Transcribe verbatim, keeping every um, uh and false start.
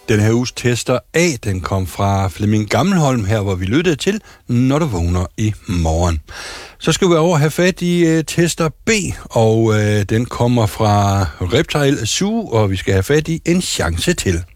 Den her uges tester A, den kom fra Flemming Gammelholm her, hvor vi lyttede til, når du vågner i morgen. Så skal vi over have fat i uh, tester B, og uh, den kommer fra Reptile Zoo, og vi skal have fat i En chance til.